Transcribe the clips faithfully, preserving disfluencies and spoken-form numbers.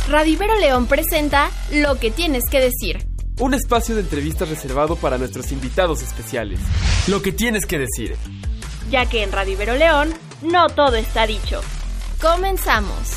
Radio Ibero León presenta Lo que tienes que decir. Un espacio de entrevistas reservado para nuestros invitados especiales. Lo que tienes que decir. Ya que en Radio Ibero León no todo está dicho. Comenzamos.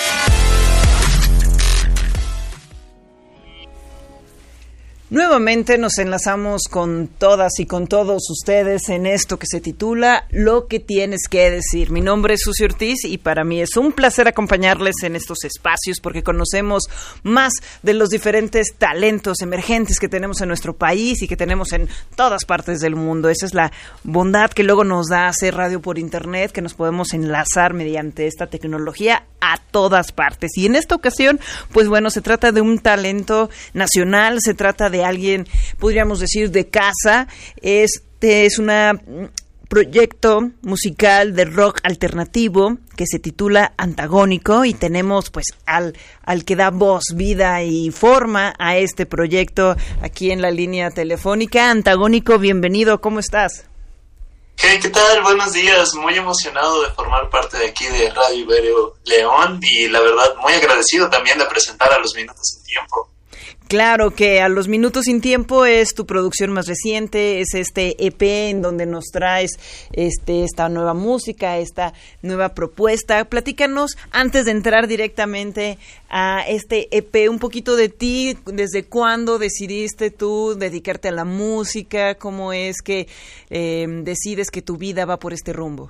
Nuevamente nos enlazamos con todas y con todos ustedes en esto que se titula Lo que tienes que decir. Mi nombre es Susi Ortiz y para mí es un placer acompañarles en estos espacios porque conocemos más de los diferentes talentos emergentes que tenemos en nuestro país y que tenemos en todas partes del mundo. Esa es la bondad que luego nos da hacer radio por internet, que nos podemos enlazar mediante esta tecnología a todas partes. Y en esta ocasión, pues bueno, se trata de un talento nacional, se trata de alguien, podríamos decir, de casa. Este es un proyecto musical de rock alternativo que se titula Antagónico y tenemos pues al, al que da voz, vida y forma a este proyecto aquí en la línea telefónica. Antagónico, bienvenido, ¿cómo estás? Hey, ¿qué tal? Buenos días, muy emocionado de formar parte de aquí de Radio Ibero León y la verdad muy agradecido también de presentar a Los Minutos Sin Tiempo. Claro que a Los Minutos Sin Tiempo es tu producción más reciente, es este E P en donde nos traes este esta nueva música, esta nueva propuesta. Platícanos, antes de entrar directamente a este E P, un poquito de ti, desde cuándo decidiste tú dedicarte a la música, cómo es que eh, decides que tu vida va por este rumbo.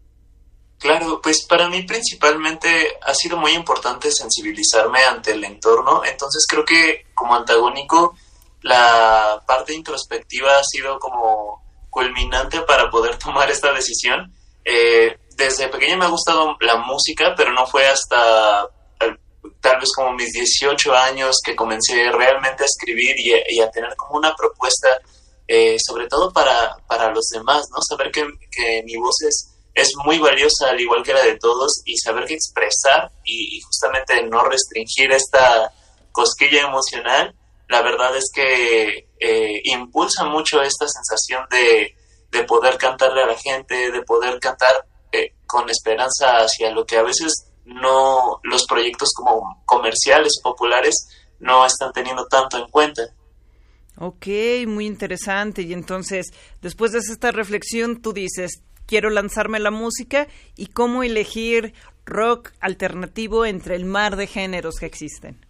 Claro, pues para mí principalmente ha sido muy importante sensibilizarme ante el entorno, entonces creo que como Antagónico la parte introspectiva ha sido como culminante para poder tomar esta decisión. Eh, desde pequeño me ha gustado la música, pero no fue hasta eh, tal vez como mis dieciocho años que comencé realmente a escribir y, y a tener como una propuesta, eh, sobre todo para, para los demás, ¿no? Saber que, que mi voz es es muy valiosa al igual que la de todos y saber que expresar y, y justamente no restringir esta cosquilla emocional, la verdad es que eh, impulsa mucho esta sensación de, de poder cantarle a la gente, de poder cantar eh, con esperanza hacia lo que a veces no los proyectos como comerciales o populares no están teniendo tanto en cuenta. Ok, muy interesante. Y entonces, después de esta reflexión, tú dices, quiero lanzarme a la música y cómo elegir rock alternativo entre el mar de géneros que existen.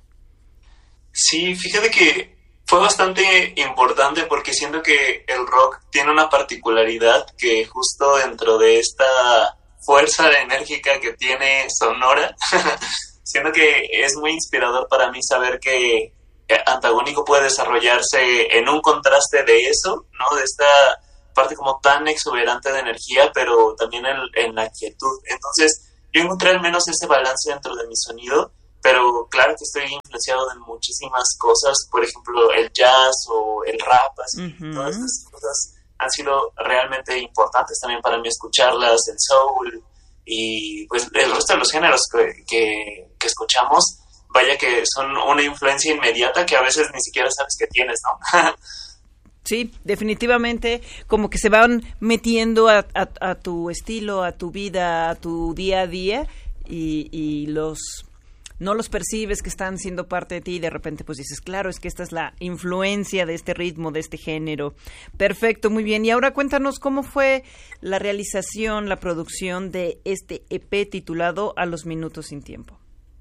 Sí, fíjate que fue bastante importante porque siento que el rock tiene una particularidad que justo dentro de esta fuerza enérgica que tiene sonora, siento que es muy inspirador para mí saber que Antagónico puede desarrollarse en un contraste de eso, ¿no? De esta parte como tan exuberante de energía, pero también en, en la quietud. Entonces, yo encontré al menos ese balance dentro de mi sonido, pero claro que estoy influenciado de muchísimas cosas, por ejemplo, el jazz o el rap, así, uh-huh. Todas estas cosas han sido realmente importantes también para mí escucharlas, el soul y pues el resto de los géneros que, que, que escuchamos, vaya que son una influencia inmediata que a veces ni siquiera sabes que tienes, ¿no? Sí, definitivamente, como que se van metiendo a, a, a tu estilo, a tu vida, a tu día a día y, y los no los percibes que están siendo parte de ti y de repente pues dices, claro, es que esta es la influencia de este ritmo, de este género. Perfecto, muy bien. Y ahora cuéntanos cómo fue la realización, la producción de este E P titulado A los Minutos Sin Tiempo.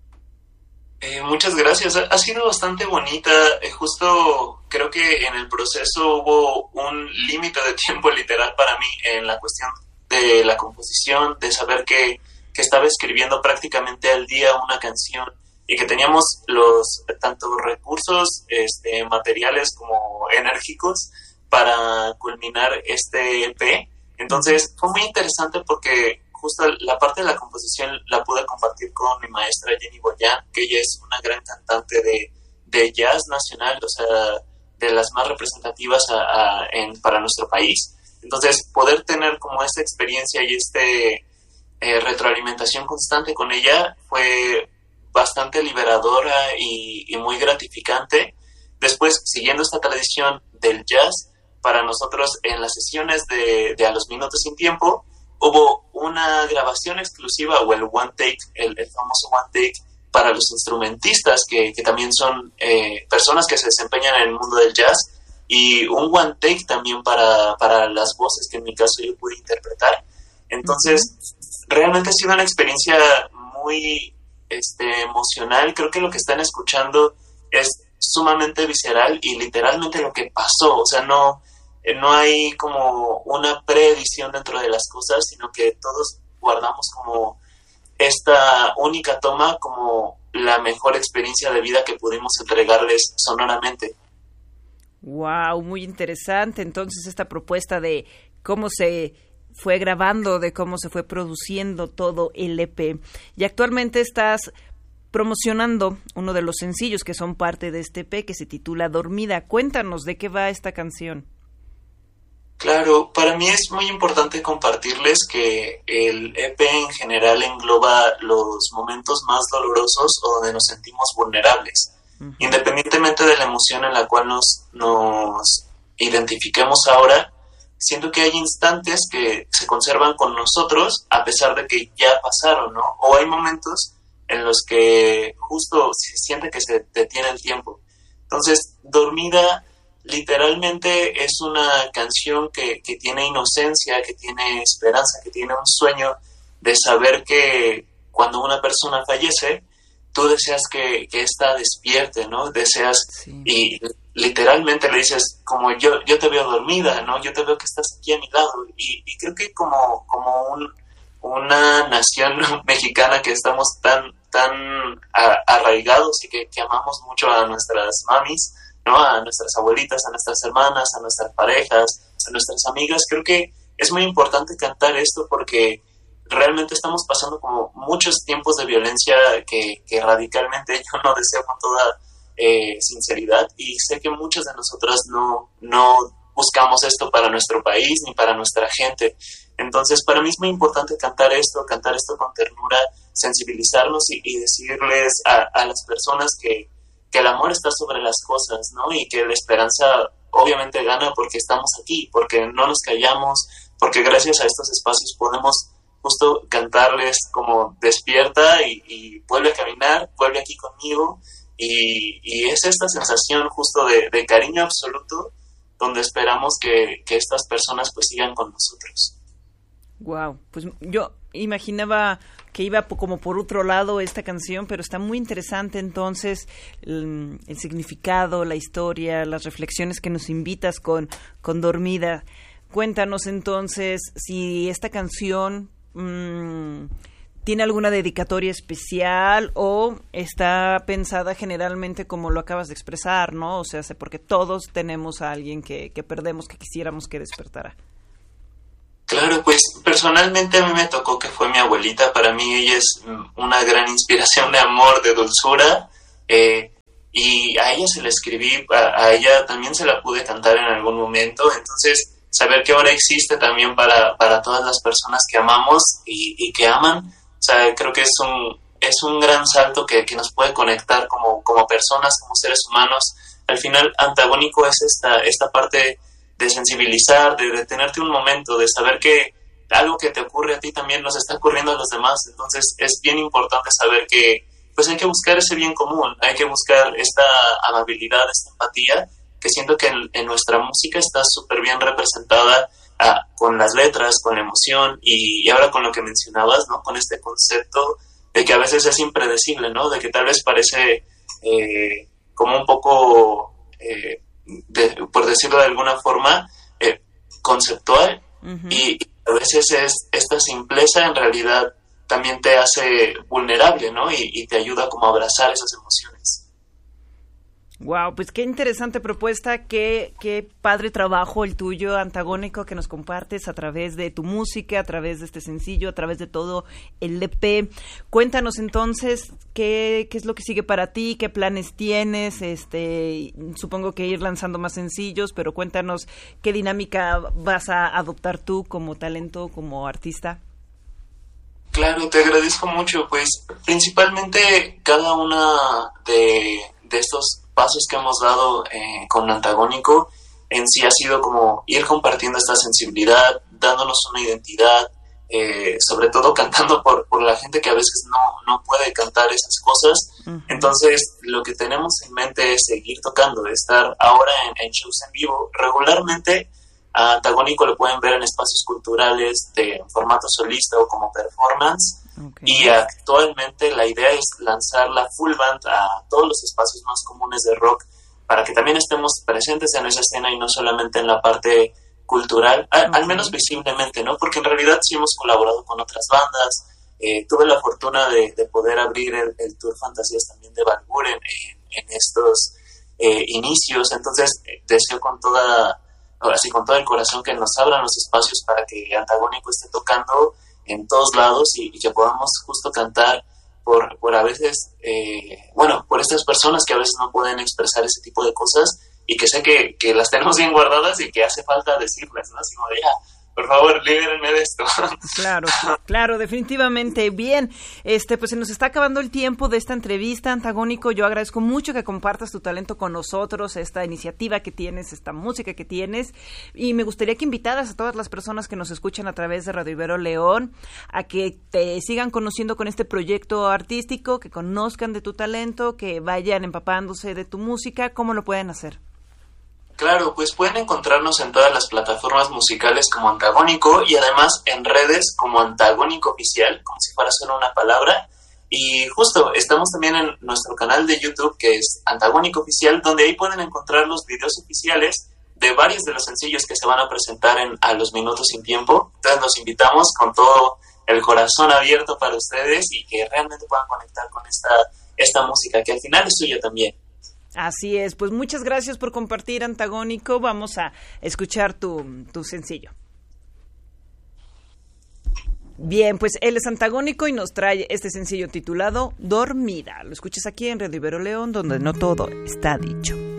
Eh, muchas gracias, ha sido bastante bonita, eh, justo creo que en el proceso hubo un límite de tiempo literal para mí en la cuestión de la composición, de saber que, que estaba escribiendo prácticamente al día una canción y que teníamos los tanto recursos este, materiales como enérgicos para culminar este E P, entonces fue muy interesante porque justo la parte de la composición la pude compartir con mi maestra Jenny Boyan, que ella es una gran cantante de, de jazz nacional, o sea, de las más representativas a, a, en, para nuestro país. Entonces, poder tener como esta experiencia y este eh, retroalimentación constante con ella fue bastante liberadora y, y muy gratificante. Después, siguiendo esta tradición del jazz, para nosotros en las sesiones de, de A los Minutos Sin Tiempo, hubo una grabación exclusiva o el one take, el, el famoso one take, para los instrumentistas, que, que también son eh, personas que se desempeñan en el mundo del jazz, y un one take también para, para las voces que en mi caso yo pude interpretar. Entonces, uh-huh. realmente ha sido una experiencia muy este, emocional. Creo que lo que están escuchando es sumamente visceral y literalmente lo que pasó. O sea, no, no hay como una preedición dentro de las cosas, sino que todos guardamos como esta única toma como la mejor experiencia de vida que pudimos entregarles sonoramente. Wow, muy interesante. Entonces, esta propuesta de cómo se fue grabando, de cómo se fue produciendo todo el E P. Y actualmente estás promocionando uno de los sencillos que son parte de este E P, que se titula Dormida. Cuéntanos de qué va esta canción. Claro, para mí es muy importante compartirles que el E P en general engloba los momentos más dolorosos o donde nos sentimos vulnerables. Uh-huh. Independientemente de la emoción en la cual nos, nos identifiquemos ahora, siento que hay instantes que se conservan con nosotros a pesar de que ya pasaron, ¿no? O hay momentos en los que justo se siente que se detiene el tiempo. Entonces, Dormida literalmente es una canción que, que tiene inocencia, que tiene esperanza, que tiene un sueño de saber que cuando una persona fallece, tú deseas que, que ésta despierte, ¿no? Deseas, sí. Y literalmente le dices, como yo yo te veo dormida, ¿no? Yo te veo que estás aquí a mi lado. Y, y creo que como, como un, una nación mexicana que estamos tan, tan a, arraigados y que, que amamos mucho a nuestras mamis, ¿no? A nuestras abuelitas, a nuestras hermanas, a nuestras parejas, a nuestras amigas, creo que es muy importante cantar esto porque realmente estamos pasando como muchos tiempos de violencia que, que radicalmente yo no deseo con toda eh, sinceridad, y sé que muchas de nosotras no, no buscamos esto para nuestro país ni para nuestra gente. Entonces para mí es muy importante cantar esto, cantar esto con ternura, sensibilizarnos y, y decirles a, a las personas que, que el amor está sobre las cosas, ¿no? Y que la esperanza obviamente gana porque estamos aquí, porque no nos callamos, porque gracias a estos espacios podemos justo cantarles como despierta y, y vuelve a caminar, vuelve aquí conmigo, y, y es esta sensación justo de, de cariño absoluto donde esperamos que, que estas personas pues sigan con nosotros. Wow, pues yo imaginaba que iba como por otro lado esta canción, pero está muy interesante entonces el, el significado, la historia, las reflexiones que nos invitas con, con Dormida. Cuéntanos entonces si esta canción mmm, tiene alguna dedicatoria especial o está pensada generalmente como lo acabas de expresar, ¿no? O sea, porque todos tenemos a alguien que, que perdemos, que quisiéramos que despertara. Claro, pues personalmente a mí me tocó que fue mi abuelita. Para mí ella es una gran inspiración de amor, de dulzura, eh, y a ella se la escribí, a, a ella también se la pude cantar en algún momento. Entonces saber que ahora existe también para, para todas las personas que amamos y, y que aman, o sea, creo que es un, es un gran salto que, que nos puede conectar como, como personas, como seres humanos. Al final, Antagónico es esta, esta parte de sensibilizar, de detenerte un momento, de saber que algo que te ocurre a ti también nos está ocurriendo a los demás. Entonces es bien importante saber que pues hay que buscar ese bien común, hay que buscar esta amabilidad, esta empatía, que siento que en, en nuestra música está súper bien representada ah, con las letras, con la emoción, y, y ahora con lo que mencionabas, ¿no? Con este concepto de que a veces es impredecible, ¿no? De que tal vez parece eh, como un poco... Eh, De, por decirlo de alguna forma, eh, conceptual, uh-huh. y, y a veces es esta simpleza en realidad también te hace vulnerable, ¿no? Y, y te ayuda como a abrazar esas emociones. Wow, pues qué interesante propuesta, qué, qué padre trabajo el tuyo, Antagónico, que nos compartes a través de tu música, a través de este sencillo, a través de todo el E P. Cuéntanos entonces qué, qué es lo que sigue para ti, qué planes tienes, este, supongo que ir lanzando más sencillos, pero cuéntanos qué dinámica vas a adoptar tú como talento, como artista. Claro, te agradezco mucho, pues principalmente cada una de, de estos pasos que hemos dado eh, con Antagónico en sí ha sido como ir compartiendo esta sensibilidad, dándonos una identidad, eh, sobre todo cantando por, por la gente que a veces no, no puede cantar esas cosas. Uh-huh. Entonces, lo que tenemos en mente es seguir tocando, estar ahora en, en shows en vivo. Regularmente, a Antagónico lo pueden ver en espacios culturales de formato solista o como performance. Okay. Y actualmente la idea es lanzar la full band a todos los espacios más comunes de rock para que también estemos presentes en esa escena y no solamente en la parte cultural, al, okay. al menos visiblemente, ¿no? Porque en realidad sí hemos colaborado con otras bandas. Eh, tuve la fortuna de, de poder abrir el, el Tour Fantasías también de Van Buren en, en estos eh, inicios. Entonces, eh, deseo con toda, así con todo el corazón que nos abran los espacios para que Antagónico esté tocando en todos lados y, y que podamos justo cantar por, por a veces, eh, bueno, por estas personas que a veces no pueden expresar ese tipo de cosas y que sé que, que las tenemos bien guardadas y que hace falta decirlas, ¿no? Así como de, ah, por favor, libérenme de esto. Claro, claro, definitivamente. Bien, este, pues se nos está acabando el tiempo de esta entrevista, Antagónico. Yo agradezco mucho que compartas tu talento con nosotros, esta iniciativa que tienes, esta música que tienes, y me gustaría que invitaras a todas las personas que nos escuchan a través de Radio Ibero León a que te sigan conociendo con este proyecto artístico, que conozcan de tu talento, que vayan empapándose de tu música. ¿Cómo lo pueden hacer? Claro, pues pueden encontrarnos en todas las plataformas musicales como Antagónico y además en redes como Antagónico Oficial, como si fuera solo una palabra. Y justo, estamos también en nuestro canal de YouTube, que es Antagónico Oficial, donde ahí pueden encontrar los videos oficiales de varios de los sencillos que se van a presentar en A los Minutos Sin Tiempo. Entonces los invitamos con todo el corazón abierto para ustedes y que realmente puedan conectar con esta, esta música, que al final es suya también. Así es, pues muchas gracias por compartir, Antagónico. Vamos a escuchar tu, tu sencillo. Bien, pues él es Antagónico y nos trae este sencillo titulado Dormida. Lo escuchas aquí en Radio Ibero León, donde no todo está dicho.